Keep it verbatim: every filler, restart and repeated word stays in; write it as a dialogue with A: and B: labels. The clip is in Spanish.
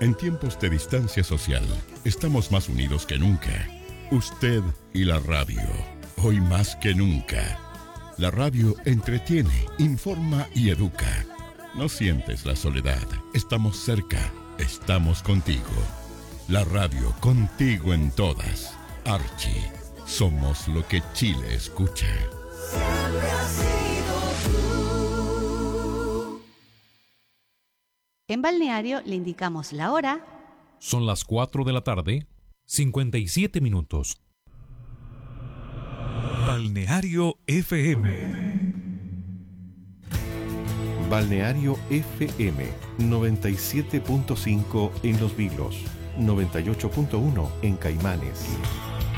A: En tiempos de distancia social, estamos más unidos que nunca. Usted y la radio, hoy más que nunca. La radio entretiene, informa y educa. No sientes la soledad, estamos cerca, estamos contigo. La radio contigo en todas. Archie, somos lo que Chile escucha.
B: Siempre has sido tú.
C: En Balneario le indicamos la hora.
D: Son las cuatro de la tarde, cincuenta y siete minutos. Balneario F M.
E: Balneario F M noventa y siete punto cinco en Los Vilos, noventa y ocho punto uno en Caimanes.